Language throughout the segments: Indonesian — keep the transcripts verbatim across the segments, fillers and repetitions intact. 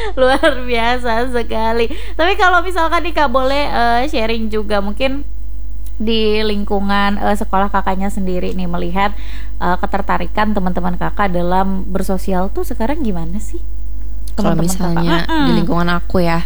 Luar biasa sekali. Tapi kalau misalkan nih Kak boleh uh, sharing juga mungkin di lingkungan uh, sekolah kakaknya sendiri nih, melihat uh, ketertarikan teman-teman kakak dalam bersosial tuh sekarang gimana sih? Kalau misalnya kakak, di lingkungan aku ya,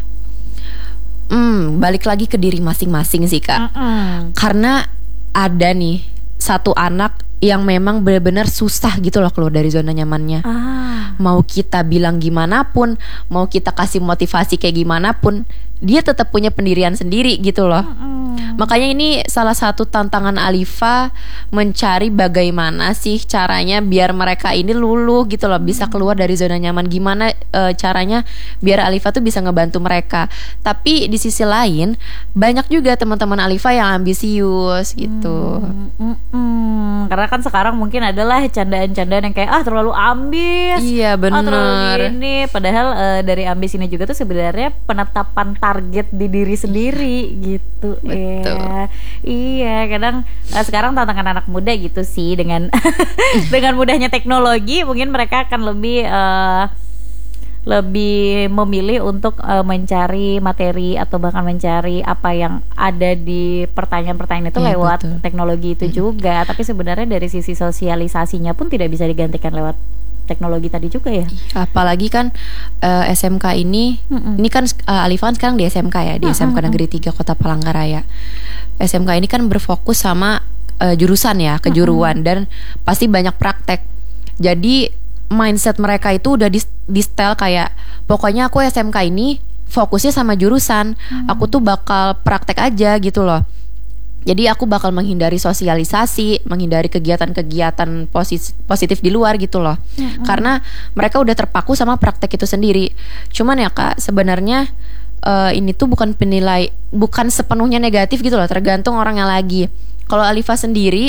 hmm, balik lagi ke diri masing-masing sih Kak. Mm-mm. Karena ada nih satu anak yang memang benar-benar susah gitu loh keluar dari zona nyamannya. Ah. Mau kita bilang gimana pun, mau kita kasih motivasi kayak gimana pun, dia tetap punya pendirian sendiri gitu loh. Mm-mm. Makanya ini salah satu tantangan Alifa, mencari bagaimana sih caranya biar mereka ini luluh gitu loh, bisa keluar dari zona nyaman. Gimana e, caranya biar Alifa tuh bisa ngebantu mereka. Tapi di sisi lain banyak juga teman-teman Alifa yang ambisius gitu. Hmm, mm, mm. Karena kan sekarang mungkin adalah candaan-candaan yang kayak ah terlalu ambis, iya benar. Ah, terlalu ini. Padahal e, dari ambis ini juga tuh sebenarnya penetapan target di diri sendiri gitu. Betul. Ya, iya, kadang uh, sekarang tantangan anak muda gitu sih, dengan dengan mudahnya teknologi mungkin mereka akan lebih uh, lebih memilih untuk uh, mencari materi atau bahkan mencari apa yang ada di pertanyaan-pertanyaan itu ya, lewat betul. Teknologi itu hmm. juga. Tapi sebenarnya dari sisi sosialisasinya pun tidak bisa digantikan lewat teknologi tadi juga ya. Apalagi kan uh, S M K ini, mm-mm. ini kan uh, Alifa kan sekarang di S M K ya, di mm-mm. S M K Negeri tiga Kota Palangkaraya. S M K ini kan berfokus sama uh, jurusan ya, kejuruan, mm-mm. dan pasti banyak praktek. Jadi mindset mereka itu udah di, di setel kayak pokoknya aku S M K ini fokusnya sama jurusan, mm. aku tuh bakal praktek aja gitu loh. Jadi aku bakal menghindari sosialisasi, menghindari kegiatan-kegiatan posis- positif di luar gitu loh. Mm-hmm. Karena mereka udah terpaku sama praktek itu sendiri. Cuman ya Kak, sebenarnya uh, ini tuh bukan penilai, bukan sepenuhnya negatif gitu loh, tergantung orangnya lagi. Kalau Alifa sendiri,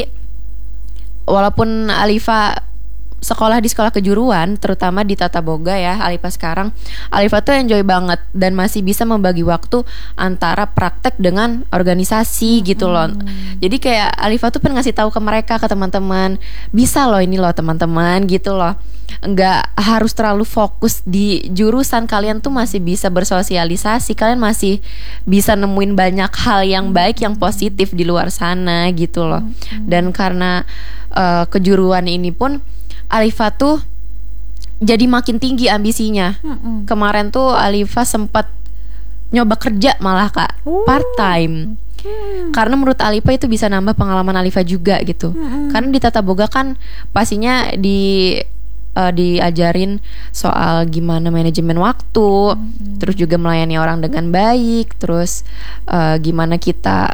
walaupun Alifa sekolah di sekolah kejuruan, terutama di Tata Boga ya, Alifa sekarang, Alifa tuh enjoy banget dan masih bisa membagi waktu antara praktek dengan organisasi gitu loh. Hmm. Jadi kayak Alifa tuh pengen ngasih tahu ke mereka, ke teman-teman, bisa loh ini loh teman-teman gitu loh. Enggak harus terlalu fokus di jurusan, kalian tuh masih bisa bersosialisasi, kalian masih bisa nemuin banyak hal yang baik, yang positif di luar sana gitu loh. Hmm. Dan karena uh, kejuruan ini pun Alifa tuh jadi makin tinggi ambisinya. Mm-mm. Kemarin tuh Alifa sempat nyoba kerja malah Kak, uh. part time. Mm. Karena menurut Alifa itu bisa nambah pengalaman Alifa juga gitu. Mm-mm. Karena di Tata Boga kan pastinya di uh, diajarin soal gimana manajemen waktu, mm-hmm. terus juga melayani orang dengan baik, terus uh, gimana kita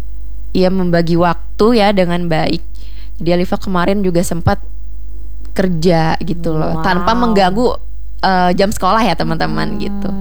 ya membagi waktu ya dengan baik. Jadi Alifa kemarin juga sempat kerja gitu loh, wow. tanpa mengganggu uh, jam sekolah ya teman-teman hmm, gitu.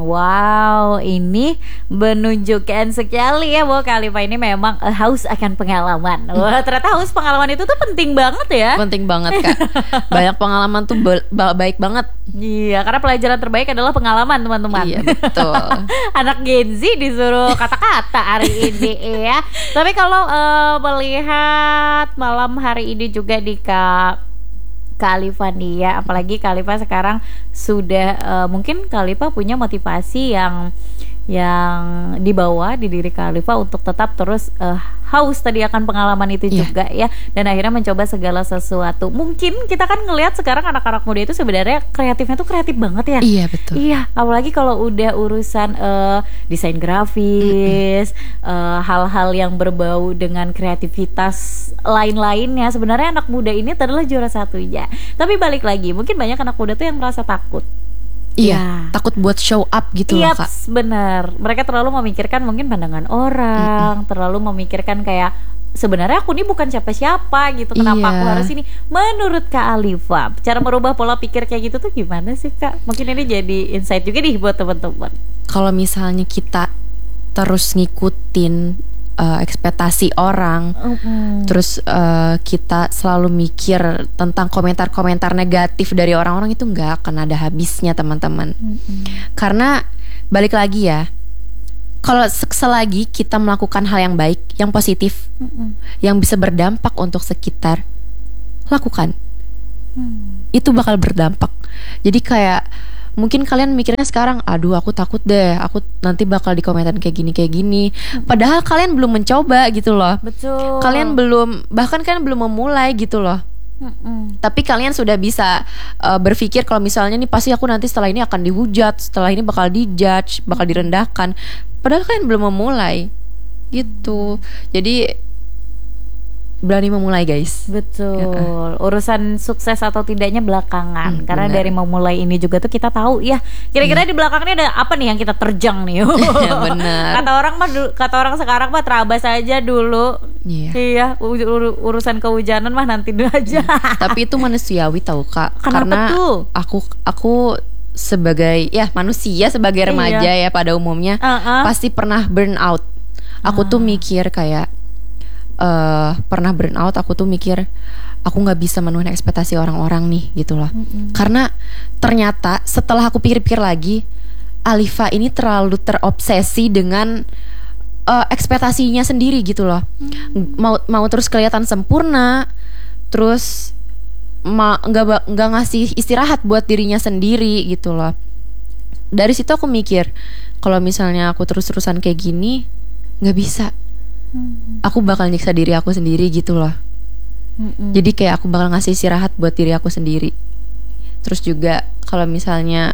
Wow, ini menunjukkan sekali ya bahwa Alifa ini memang uh, haus akan pengalaman. Wah, ternyata haus pengalaman itu tuh penting banget ya. Penting banget Kak. Banyak pengalaman tuh be- baik banget. Iya, karena pelajaran terbaik adalah pengalaman teman-teman. Iya betul. Anak Gen Z disuruh kata-kata hari ini ya. Tapi kalau uh, melihat malam hari ini juga di Kak Kak Alifa nih ya, apalagi Kak Alifa sekarang sudah uh, mungkin Kak Alifa punya motivasi yang yang dibawa di diri Kak Alifa untuk tetap terus uh, haus tadi akan pengalaman itu yeah. juga ya, dan akhirnya mencoba segala sesuatu. Mungkin kita kan ngelihat sekarang anak-anak muda itu sebenarnya kreatifnya tuh kreatif banget ya. Iya betul. Iya, apalagi kalau udah urusan uh, desain grafis, mm-hmm. uh, hal-hal yang berbau dengan kreativitas lain-lainnya. Sebenarnya anak muda ini adalah juara satunya. Tapi balik lagi, mungkin banyak anak muda tuh yang merasa takut. Iya, ya. Takut buat show up gitu Yep, loh Kak. Bener, mereka terlalu memikirkan mungkin pandangan orang, mm-hmm. terlalu memikirkan kayak sebenarnya aku ini bukan siapa-siapa gitu, kenapa iya. aku harus ini. Menurut Kak Alifa, cara merubah pola pikir kayak gitu tuh gimana sih Kak? Mungkin ini jadi insight juga nih buat teman-teman. Kalau misalnya kita terus ngikutin Uh, ekspektasi orang, mm-hmm. terus uh, kita selalu mikir tentang komentar-komentar negatif dari orang-orang, itu nggak akan ada habisnya teman-teman. Mm-hmm. Karena balik lagi ya, kalau selagi kita melakukan hal yang baik, yang positif, mm-hmm. yang bisa berdampak untuk sekitar, lakukan. Mm. Itu bakal berdampak. Jadi kayak Mungkin kalian mikirnya sekarang, aduh aku takut deh, aku nanti bakal dikomentan kayak gini kayak gini. Padahal kalian belum mencoba gitu loh. Betul. Kalian belum, bahkan kalian belum memulai gitu loh. Mm-mm. Tapi kalian sudah bisa uh, berpikir kalau misalnya nih pasti aku nanti setelah ini akan dihujat, setelah ini bakal dijudge, bakal direndahkan. Padahal kalian belum memulai gitu. Jadi berani memulai guys. Betul. Ya. Urusan sukses atau tidaknya belakangan. Hmm, Karena bener. dari memulai ini juga tuh kita tahu ya kira-kira Hmm. di belakangnya ada apa nih yang kita terjang nih. Bener. Kata orang mah du- kata orang sekarang mah terabas aja dulu. Iya. Iya, ur- ur- urusan kehujanan mah nanti dulu aja. Tapi itu manusiawi tau Kak. Kenapa Karena tuh? aku aku sebagai ya manusia sebagai remaja Iya. ya pada umumnya Uh-uh. pasti pernah burn out. Aku tuh mikir kayak uh, pernah burn out. Aku tuh mikir aku nggak bisa memenuhi ekspektasi orang-orang nih gitu loh. Mm-mm. Karena ternyata setelah aku pikir-pikir lagi, Alifa ini terlalu terobsesi dengan uh, ekspektasinya sendiri gitu loh. Mm. Mau mau terus kelihatan sempurna, terus ma nggak ba- nggak ngasih istirahat buat dirinya sendiri gitu loh. Dari situ aku mikir kalau misalnya aku terus-terusan kayak gini nggak bisa, aku bakal nyiksa diri aku sendiri gitu loh. Mm-mm. Jadi kayak aku bakal ngasih istirahat buat diri aku sendiri. Terus juga kalau misalnya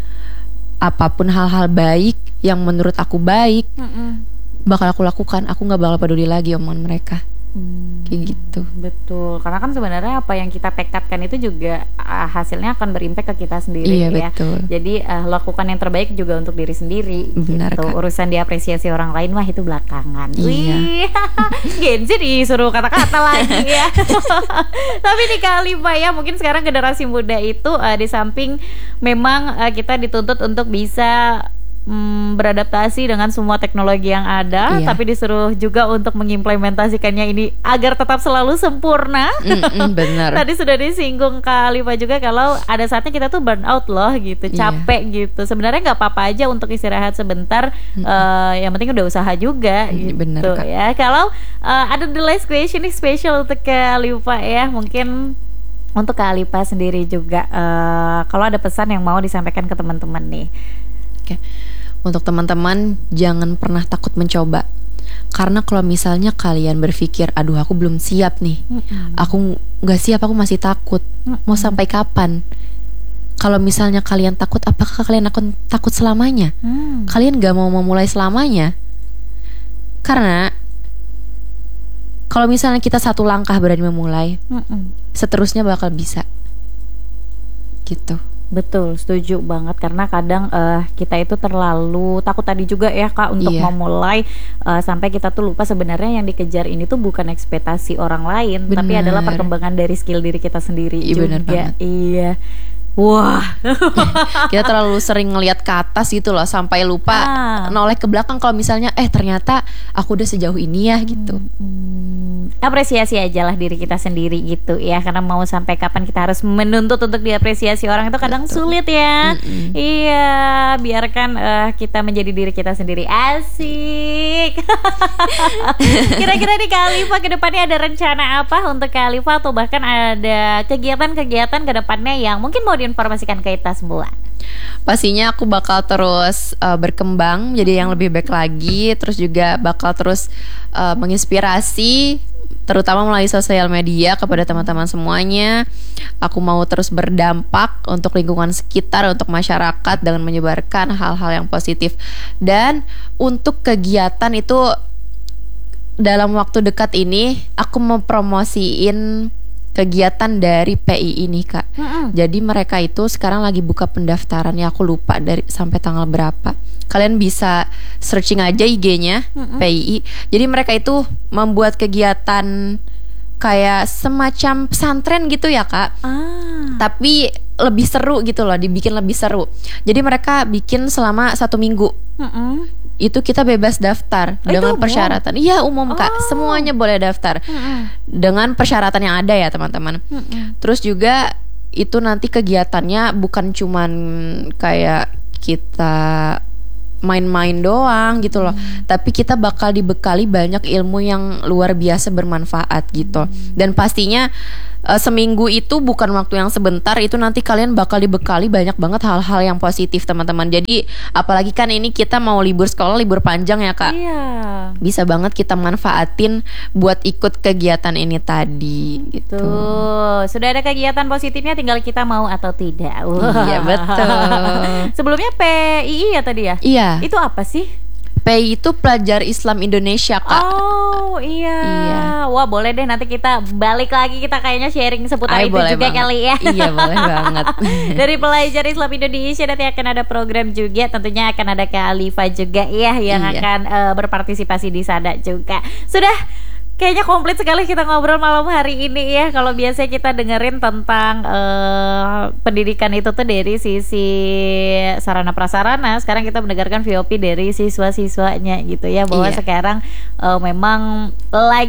apapun hal-hal baik yang menurut aku baik Mm-mm. bakal aku lakukan, aku nggak bakal peduli lagi omongan mereka. Hmm, Kayak gitu. betul. Karena kan sebenarnya apa yang kita tekadkan itu juga uh, hasilnya akan berimpact ke kita sendiri Iya, ya. betul. Jadi uh, lakukan yang terbaik juga untuk diri sendiri. Benar, gitu. Kak. Urusan diapresiasi orang lain mah itu belakangan. Iya. Wih, Gen Z disuruh kata-kata lagi ya. Tapi nih kali Pak ya, mungkin sekarang generasi muda itu uh, di samping memang uh, kita dituntut untuk bisa Hmm, beradaptasi dengan semua teknologi yang ada, Iya. tapi disuruh juga untuk mengimplementasikannya ini agar tetap selalu sempurna. Mm-mm, benar. Tadi sudah disinggung Kak Alifa juga kalau ada saatnya kita tuh burn out loh gitu, Iya. capek gitu. Sebenarnya nggak apa-apa aja untuk istirahat sebentar. eh, yang penting udah usaha juga Mm, gitu benar, Kak. ya. Kalau eh, ada the last question ini special untuk Kak Alifa ya, mungkin untuk Kak Alifa sendiri juga. eh, kalau ada pesan yang mau disampaikan ke teman-teman nih. Oke. Untuk teman-teman jangan pernah takut mencoba. Karena kalau misalnya kalian berpikir, aduh aku belum siap nih, Mm-mm. aku nggak siap, aku masih takut, Mm-mm. mau sampai kapan? Kalau misalnya kalian takut, apakah kalian akan takut selamanya? Hmm. Kalian nggak mau memulai selamanya. Karena kalau misalnya kita satu langkah berani memulai, Mm-mm. seterusnya bakal bisa. Gitu. Betul, setuju banget karena kadang eh, kita itu terlalu takut tadi juga ya Kak untuk Iya. memulai eh, sampai kita tuh lupa sebenarnya yang dikejar ini tuh bukan ekspektasi orang lain, tapi Bener. adalah perkembangan dari skill diri kita sendiri Iya, juga. bener banget. Iya. Wah. Kita terlalu sering ngelihat ke atas gitu loh sampai lupa Ah. noleh ke belakang kalau misalnya eh ternyata aku udah sejauh ini ya gitu. Hmm, apresiasi aja lah diri kita sendiri gitu ya, karena mau sampai kapan kita harus menuntut untuk diapresiasi orang itu kadang Betul. sulit ya. Mm-mm. Iya, biarkan eh, kita menjadi diri kita sendiri. Asik. Kira-kira di Kak Alifa ke depannya ada rencana apa untuk Kak Alifa, atau bahkan ada kegiatan-kegiatan ke depannya yang mungkin mau diinformasikan ke kita semua? Pastinya aku bakal terus uh, berkembang jadi yang lebih baik lagi, terus juga bakal terus uh, menginspirasi terutama melalui sosial media kepada teman-teman semuanya. Aku mau terus berdampak untuk lingkungan sekitar, untuk masyarakat dengan menyebarkan hal-hal yang positif. Dan untuk kegiatan itu dalam waktu dekat ini aku mau promosiin kegiatan dari P I I nih Kak. Mm-mm. Jadi mereka itu sekarang lagi buka pendaftaran ya, aku lupa dari sampai tanggal berapa. Kalian bisa searching aja I G-nya Mm-mm. P I I. Jadi mereka itu membuat kegiatan kayak semacam pesantren gitu ya Kak. Ah. Tapi lebih seru gitu loh, dibikin lebih seru. Jadi mereka bikin selama satu minggu. Mm-mm. Itu kita bebas daftar Oh, itu dengan umum? persyaratan. Iya umum Kak, Oh. semuanya boleh daftar Mm-mm. dengan persyaratan yang ada ya teman-teman. Mm-mm. Terus juga itu nanti kegiatannya bukan cuman kayak kita main-main doang gitu loh, Hmm. tapi kita bakal dibekali banyak ilmu yang luar biasa bermanfaat gitu. Dan pastinya uh, seminggu itu bukan waktu yang sebentar, itu nanti kalian bakal dibekali banyak banget hal-hal yang positif teman-teman. Jadi apalagi kan ini kita mau libur sekolah, libur panjang ya Kak. Iya. Bisa banget kita manfaatin buat ikut kegiatan ini tadi gitu. Tuh, sudah ada kegiatan positifnya, tinggal kita mau atau tidak. Wah. Iya betul. Sebelumnya P I I ya tadi ya? Iya. Itu apa sih? P I I itu Pelajar Islam Indonesia Kak. Oh iya. Iya. Wah boleh deh, nanti kita balik lagi, kita kayaknya sharing seputar Ay, itu juga banget. kali ya. Iya boleh banget. Dari Pelajar Islam Indonesia nanti akan ada program juga, tentunya akan ada Kak Alifa juga ya yang Iya. akan uh, berpartisipasi di sana juga. Sudah kayaknya komplit sekali kita ngobrol malam hari ini ya. Kalau biasanya kita dengerin tentang uh, pendidikan itu tuh dari sisi sarana prasarana, sekarang kita mendengarkan V O P dari siswa-siswanya gitu ya, bahwa Iya. sekarang uh, memang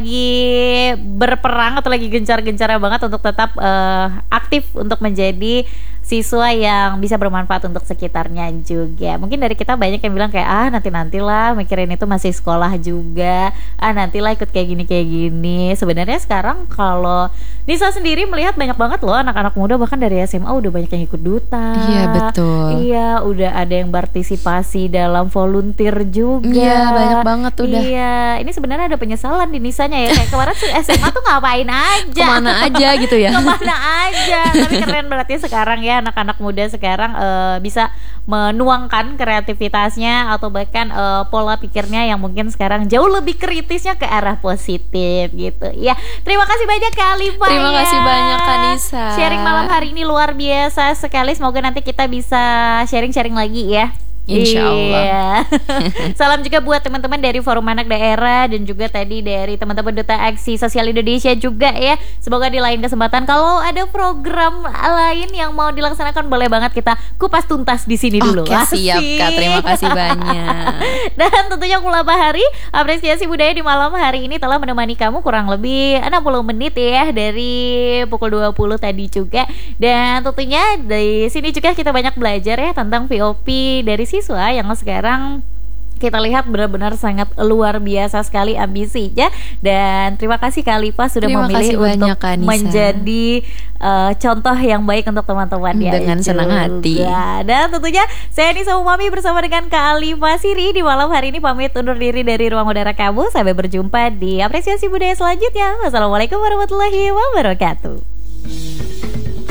lagi berperang atau lagi gencar-gencarnya banget untuk tetap uh, aktif untuk menjadi siswa yang bisa bermanfaat untuk sekitarnya juga. Mungkin dari kita banyak yang bilang kayak ah nanti-nantilah, mikirin itu masih sekolah juga, ah nantilah ikut kayak gini kayak gini. Sebenarnya sekarang kalau Nisa sendiri melihat banyak banget loh anak-anak muda, bahkan dari S M A udah banyak yang ikut duta. Iya betul. Iya, udah ada yang partisipasi dalam volunteer juga. Iya banyak banget udah. Iya, ini sebenarnya ada penyesalan di Nisanya ya. Kayak kemarin tuh S M A tuh ngapain aja? Kemana aja gitu ya. Kemana aja. Tapi keren berarti sekarang ya anak-anak muda sekarang uh, bisa menuangkan kreativitasnya atau bahkan uh, pola pikirnya yang mungkin sekarang jauh lebih kritisnya ke arah positif gitu. Ya, terima kasih banyak Kak Alifa. Terima ya. kasih banyak Kak Nisa. Sharing malam hari ini luar biasa sekali. Semoga nanti kita bisa sharing-sharing lagi ya. Insya Allah. Iya. Salam juga buat teman-teman dari Forum Anak Daerah dan juga tadi dari teman-teman Duta Aksi Sosial Indonesia juga ya. Semoga di lain kesempatan kalau ada program lain yang mau dilaksanakan, boleh banget kita kupas tuntas di sini dulu. Oke, siap Kak, terima kasih banyak. Dan tentunya Kulaba Hari Apresiasi Budaya di malam hari ini telah menemani kamu kurang lebih enam puluh menit ya, dari pukul dua puluh tadi juga. Dan tentunya di sini juga kita banyak belajar ya tentang V O P dari siswa yang sekarang kita lihat benar-benar sangat luar biasa sekali ambisinya. Dan terima kasih Kak Alifa sudah Terima memilih kasih untuk banyak, Kak Nisa. menjadi uh, contoh yang baik untuk teman-teman ya. Dengan senang hati. Dan tentunya saya Nisa Umami bersama dengan Kak Alifa Siri di malam hari ini pamit undur diri dari Ruang Udara Kamu. Sampai berjumpa di Apresiasi Budaya selanjutnya. Wassalamualaikum warahmatullahi wabarakatuh.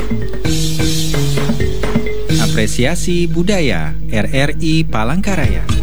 Apresiasi Budaya R R I Palangkaraya.